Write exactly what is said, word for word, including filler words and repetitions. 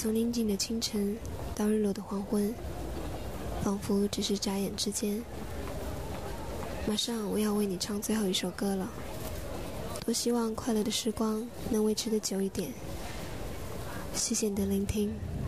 从宁静的清晨到日落的黄昏，仿佛只是眨眼之间。马上我要为你唱最后一首歌了，多希望快乐的时光能维持得久一点。谢谢你的聆听。